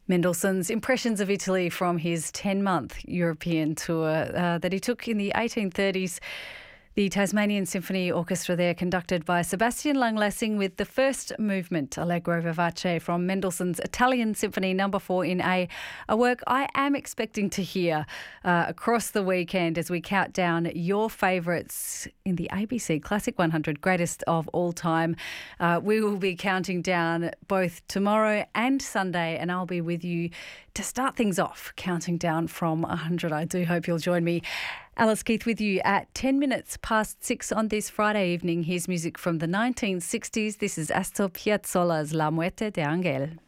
Mendelssohn's impressions of Italy from his 10-month European tour that he took in the 1830s. The Tasmanian Symphony Orchestra there, conducted by Sebastian Langlessing, with the first movement, Allegro Vivace, from Mendelssohn's Italian Symphony No. 4 in A work I am expecting to hear across the weekend as we count down your favourites in the ABC Classic 100 Greatest of All Time. We will be counting down both tomorrow and Sunday, and I'll be with you to start things off, counting down from 100. I do hope you'll join me. Alice Keith with you at 10 minutes past 6 on this Friday evening. Here's music from the 1960s. This is Astor Piazzolla's La Muerte de Angel.